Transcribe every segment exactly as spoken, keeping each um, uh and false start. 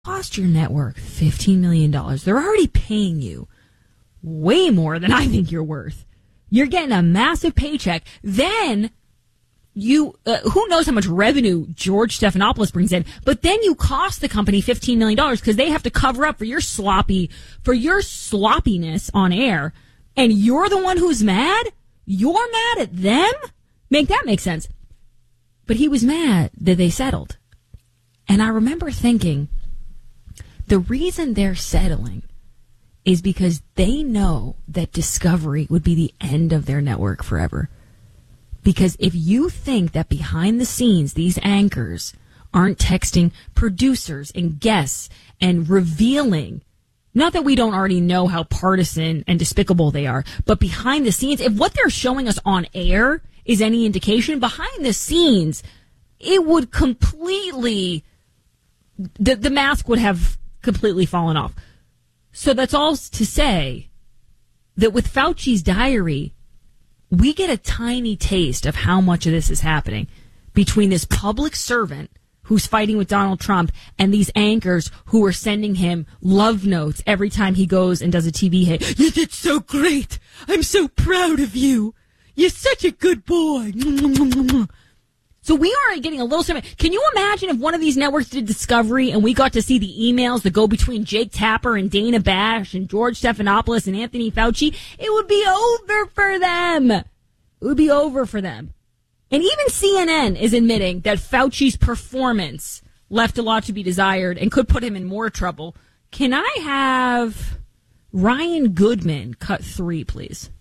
cost your network fifteen million dollars. They're already paying you way more than I think you're worth. You're getting a massive paycheck. Then you, uh, who knows how much revenue George Stephanopoulos brings in, but then you cost the company fifteen million dollars because they have to cover up for your sloppy, for your sloppiness on air. And you're the one who's mad? You're mad at them? Make that make sense. But he was mad that they settled. And I remember thinking, the reason they're settling is because they know that Discovery would be the end of their network forever. Because if you think that behind the scenes, these anchors aren't texting producers and guests and revealing, not that we don't already know how partisan and despicable they are, but behind the scenes, if what they're showing us on air is any indication, behind the scenes, it would completely, the, the mask would have completely fallen off. So that's all to say that with Fauci's diary, we get a tiny taste of how much of this is happening between this public servant who's fighting with Donald Trump and these anchors who are sending him love notes every time he goes and does a T V hit. You did so great. I'm so proud of you. You're such a good boy. So we are getting a little similar. Can you imagine if one of these networks did Discovery and we got to see the emails that go between Jake Tapper and Dana Bash and George Stephanopoulos and Anthony Fauci? It would be over for them. It would be over for them. And even C N N is admitting that Fauci's performance left a lot to be desired and could put him in more trouble. Can I have Ryan Goodman cut three, please?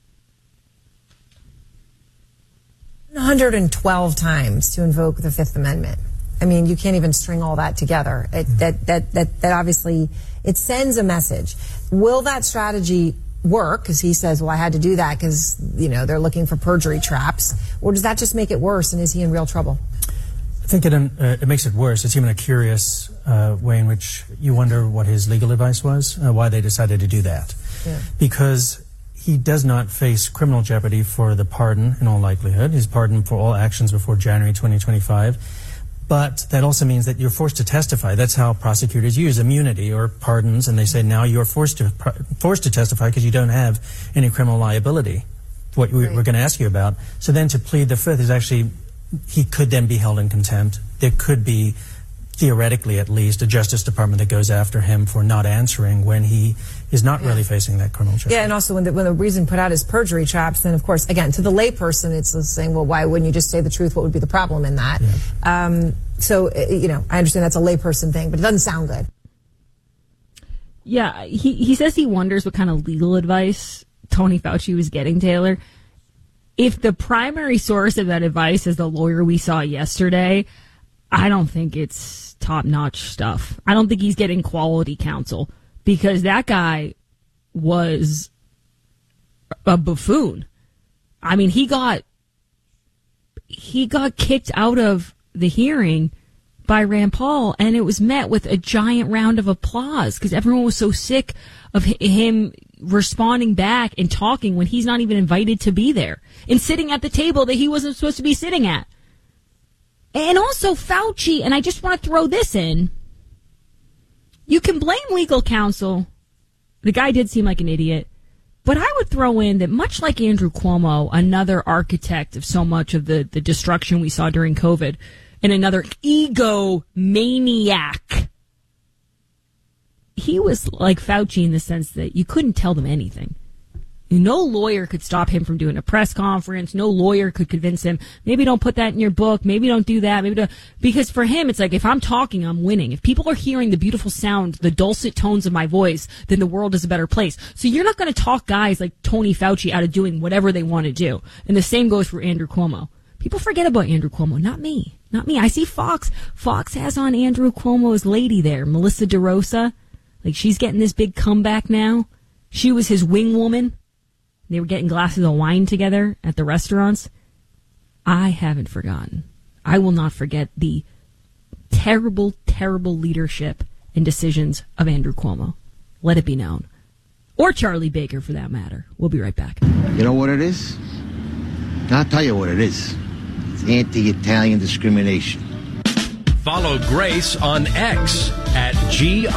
one hundred twelve times to invoke the Fifth Amendment. I mean, you can't even string all that together. It, that, that, that, that obviously, it sends a message. Will that strategy work? Because he says, well, I had to do that because, you know, they're looking for perjury traps. Or does that just make it worse, and is he in real trouble? I think it, uh, it makes it worse. It's even a curious uh, way in which you wonder what his legal advice was, uh, why they decided to do that. Yeah. Because he does not face criminal jeopardy for the pardon, in all likelihood. He's pardoned for all actions before January twenty twenty-five. But that also means that you're forced to testify. That's how prosecutors use immunity or pardons, and they say now you're forced to forced to testify because you don't have any criminal liability, what we, right. we're going to ask you about. So then to plead the Fifth is actually, he could then be held in contempt. There could be, theoretically at least, a Justice Department that goes after him for not answering when he is not yeah. really facing that criminal charge. Yeah, and also when the, when the reason put out is perjury traps, then of course, again, to the layperson, it's saying, well, why wouldn't you just say the truth? What would be the problem in that? Yeah. Um, so, you know, I understand that's a layperson thing, but it doesn't sound good. Yeah, he, he says he wonders what kind of legal advice Tony Fauci was getting, Taylor. If the primary source of that advice is the lawyer we saw yesterday, I don't think it's top-notch stuff. I don't think he's getting quality counsel because that guy was a buffoon. I mean, he got he got kicked out of the hearing by Rand Paul, and it was met with a giant round of applause because everyone was so sick of him responding back and talking when he's not even invited to be there and sitting at the table that he wasn't supposed to be sitting at. And also Fauci, and I just want to throw this in, you can blame legal counsel. The guy did seem like an idiot. But I would throw in that much like Andrew Cuomo, another architect of so much of the, the destruction we saw during COVID, and another egomaniac, he was like Fauci in the sense that you couldn't tell them anything. No lawyer could stop him from doing a press conference. No lawyer could convince him, maybe don't put that in your book. Maybe don't do that. Maybe don't. Because for him, it's like, if I'm talking, I'm winning. If people are hearing the beautiful sound, the dulcet tones of my voice, then the world is a better place. So you're not going to talk guys like Tony Fauci out of doing whatever they want to do. And the same goes for Andrew Cuomo. People forget about Andrew Cuomo. Not me. Not me. I see Fox. Fox has on Andrew Cuomo's lady there, Melissa DeRosa. Like, she's getting this big comeback now. She was his wing woman. They were getting glasses of wine together at the restaurants. I haven't forgotten. I will not forget the terrible, terrible leadership and decisions of Andrew Cuomo. Let it be known. Or Charlie Baker, for that matter. We'll be right back. You know what it is? I'll tell you what it is. It's anti-Italian discrimination. Follow Grace on X at G